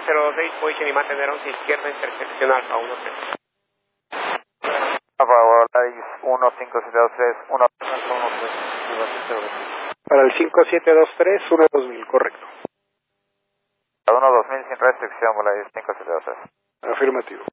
006, position y mantener 11 izquierda, intersección Alfa 13. Alfa, Volaris 15723, 113. Para el 5723, 12000, correcto. 12000 sin restricción, Volaris 5723. Afirmativo.